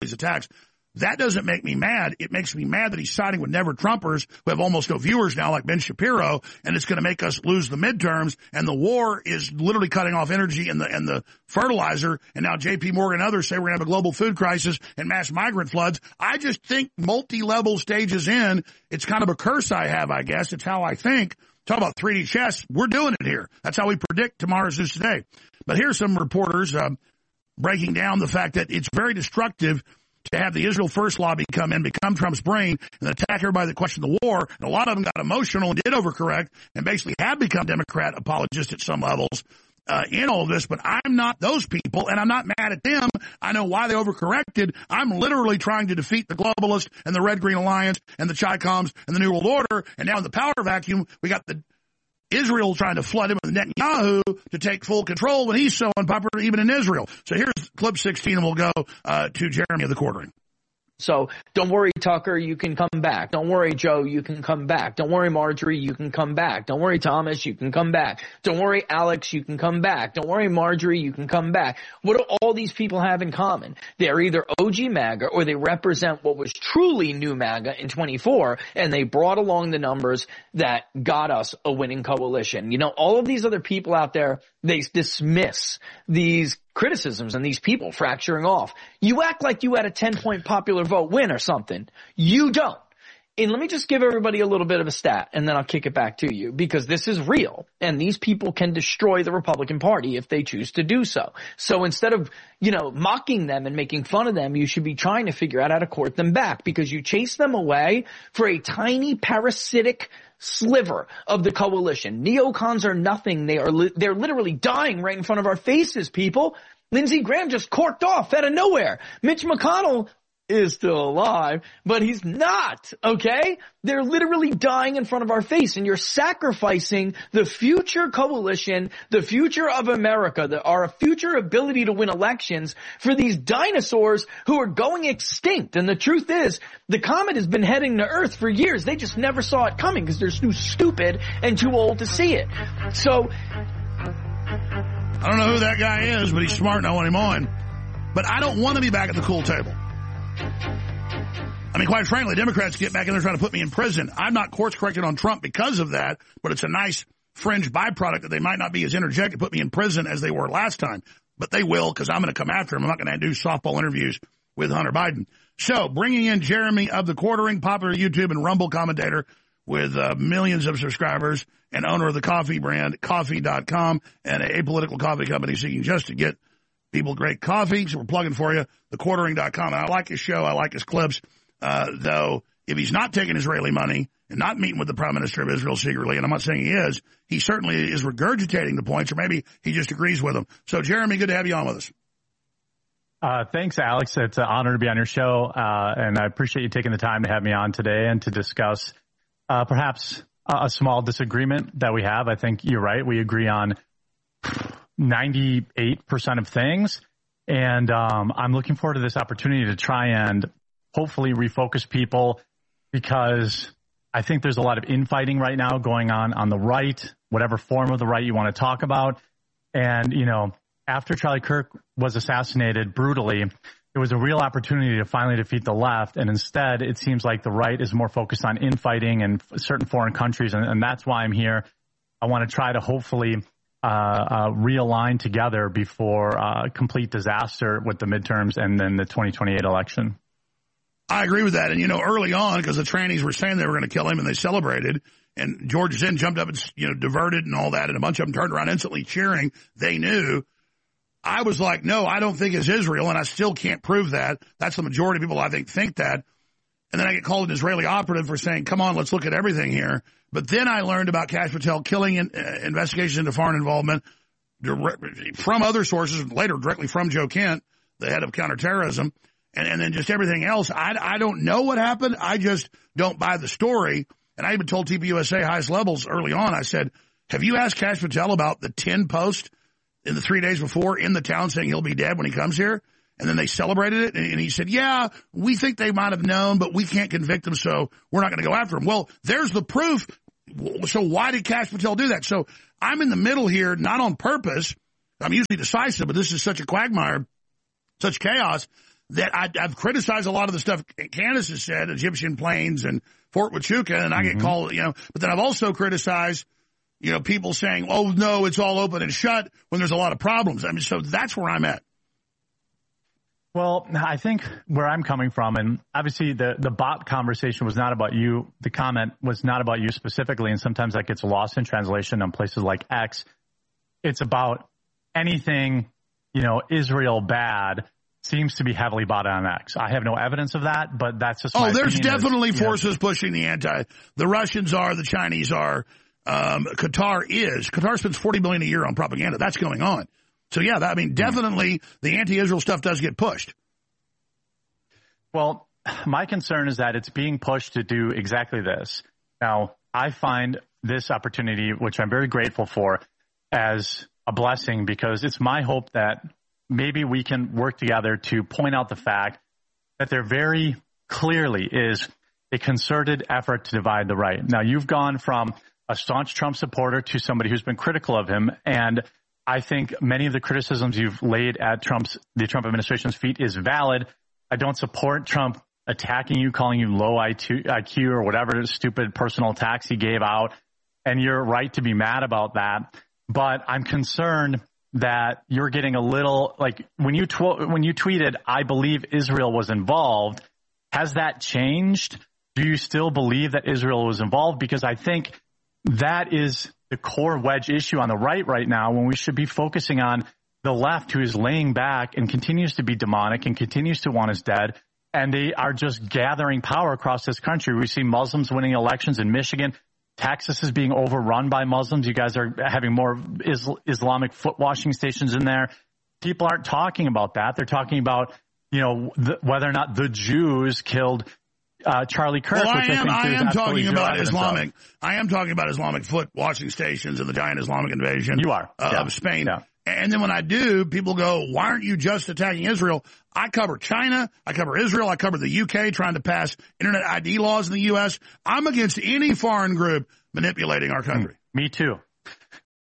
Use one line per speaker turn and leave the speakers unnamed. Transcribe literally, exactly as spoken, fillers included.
these attacks. That doesn't make me mad. It makes me mad that he's siding with never-Trumpers who have almost no viewers now, like Ben Shapiro, and it's going to make us lose the midterms. And the war is literally cutting off energy and the and the fertilizer. And now J P Morgan and others say we're going to have a global food crisis and mass migrant floods. I just think multi-level stages in, it's kind of a curse I have, I guess. It's how I think. Talk about three D chess. We're doing it here. That's how we predict tomorrow's news today. But here's some reporters uh, breaking down the fact that it's very destructive to have the Israel First lobby come in, become Trump's brain, and attack everybody that questioned the war. And a lot of them got emotional and did overcorrect and basically have become Democrat apologists at some levels uh, in all of this. But I'm not those people, and I'm not mad at them. I know why they overcorrected. I'm literally trying to defeat the globalists and the Red-Green Alliance and the Chi-Coms and the New World Order. And now in the power vacuum, we got the Israel trying to flood him with Netanyahu to take full control when he's so unpopular even in Israel. So here's clip sixteen, and we'll go uh, to Jeremy of the Quartering.
So don't worry, Tucker, you can come back. Don't worry, Joe, you can come back. Don't worry, Marjorie, you can come back. Don't worry, Thomas, you can come back. Don't worry, Alex, you can come back. Don't worry, Marjorie, you can come back. What do all these people have in common? They're either O G MAGA or they represent what was truly new MAGA in twenty-four, and they brought along the numbers that got us a winning coalition. You know, all of these other people out there, they dismiss these criticisms and these people fracturing off. You act like you had a ten-point popular vote win or something. You don't. And let me just give everybody a little bit of a stat, and then I'll kick it back to you, because this is real, and these people can destroy the Republican Party if they choose to do so. So instead of, you know, mocking them and making fun of them, you should be trying to figure out how to court them back, because you chase them away for a tiny parasitic sliver of the coalition. Neocons are nothing. They are li- they're literally dying right in front of our faces, people. Lindsey Graham just corked off out of nowhere. Mitch McConnell is still alive, but he's not, okay? They're literally dying in front of our face, and you're sacrificing the future coalition, the future of America, the, our future ability to win elections for these dinosaurs who are going extinct. And the truth is, the comet has been heading to Earth for years. They just never saw it coming because they're too stupid and too old to see it. So
I don't know who that guy is, but he's smart and I want him on. But I don't want to be back at the cool table. I mean, quite frankly, Democrats get back in there trying to put me in prison. I'm not course corrected on Trump because of that, but it's a nice fringe byproduct that they might not be as interjected, put me in prison as they were last time. But they will, because I'm going to come after him. I'm not going to do softball interviews with Hunter Biden. So bringing in Jeremy of the Quartering, popular YouTube and Rumble commentator with uh, millions of subscribers and owner of the coffee brand, coffee dot com, and a apolitical coffee company seeking just to get people great coffee. So we're plugging for you, the quartering dot com. And I like his show. I like his clips. Uh, though, if he's not taking Israeli money and not meeting with the Prime Minister of Israel secretly, and I'm not saying he is, he certainly is regurgitating the points, or maybe he just agrees with them. So, Jeremy, good to have you on with us.
Uh, thanks, Alex. It's an honor to be on your show, uh, and I appreciate you taking the time to have me on today and to discuss uh, perhaps a small disagreement that we have. I think you're right. We agree on ninety-eight percent of things, and um, I'm looking forward to this opportunity to try and hopefully refocus people, because I think there's a lot of infighting right now going on on the right, whatever form of the right you want to talk about. And, you know, after Charlie Kirk was assassinated brutally, it was a real opportunity to finally defeat the left. And instead, it seems like the right is more focused on infighting in certain foreign countries. And, and that's why I'm here. I want to try to hopefully uh, uh, realign together before uh, complete disaster with the midterms and then the twenty twenty-eight election.
I agree with that. And, you know, early on, because the trannies were saying they were going to kill him and they celebrated, and George Zinn jumped up and, you know, diverted and all that, and a bunch of them turned around instantly cheering. They knew. I was like, no, I don't think it's Israel, and I still can't prove that. That's the majority of people, I think, think that. And then I get called an Israeli operative for saying, come on, let's look at everything here. But then I learned about Kash Patel killing in, uh, investigations into foreign involvement direct, from other sources, later directly from Joe Kent, the head of counterterrorism. And, and then just everything else, I, I don't know what happened. I just don't buy the story. And I even told T P U S A highest levels early on, I said, have you asked Kash Patel about the ten post in the three days before in the town saying he'll be dead when he comes here? And then they celebrated it. And, and he said, yeah, we think they might have known, but we can't convict them, so we're not going to go after him. Well, there's the proof. So why did Kash Patel do that? So I'm in the middle here, not on purpose. I'm usually decisive, but this is such a quagmire, such chaos, that I, I've criticized a lot of the stuff Candace has said, Egyptian planes and Fort Huachuca, and I
mm-hmm.
get called, you know, but then I've also criticized, you know, people saying, oh, no, it's all open and shut when there's a lot of problems. I mean, so that's where I'm at.
Well, I think where I'm coming from, and obviously the, the bot conversation was not about you. The comment was not about you specifically, and sometimes that gets lost in translation on places like X. It's about anything, you know, Israel bad seems to be heavily bought on X. I have no evidence of that, but that's just my
Oh, there's
opinion
definitely
is,
forces
know,
pushing the anti. The Russians are, the Chinese are, um, Qatar is. Qatar spends forty billion dollars a year on propaganda. That's going on. So, yeah, that, I mean, definitely the anti-Israel stuff does get pushed.
Well, my concern is that it's being pushed to do exactly this. Now, I find this opportunity, which I'm very grateful for, as a blessing because it's my hope that maybe we can work together to point out the fact that there very clearly is a concerted effort to divide the right. Now, you've gone from a staunch Trump supporter to somebody who's been critical of him, and I think many of the criticisms you've laid at Trump's, the Trump administration's feet is valid. I don't support Trump attacking you, calling you low I Q or whatever stupid personal attacks he gave out. And you're right to be mad about that. But I'm concerned that you're getting a little like when you tw- when you tweeted, I believe Israel was involved. Has that changed? Do you still believe that Israel was involved? Because I think that is the core wedge issue on the right right now when we should be focusing on the left who is laying back and continues to be demonic and continues to want us dead. And they are just gathering power across this country. We see Muslims winning elections in Michigan. Texas is being overrun by Muslims. You guys are having more Isl- Islamic foot washing stations in there. People aren't talking about that. They're talking about, you know, the, whether or not the Jews killed uh, Charlie Kirk.
Well, I
which
am,
I,
I
think
am talking about Islamic.
Of.
I am talking about Islamic foot washing stations and the giant Islamic invasion.
You are
uh,
yeah.
of Spain.
Yeah.
And then when I do, people go, why aren't you just attacking Israel? I cover China. I cover Israel. I cover the U K trying to pass internet I D laws in the U S. I'm against any foreign group manipulating our country.
Me too.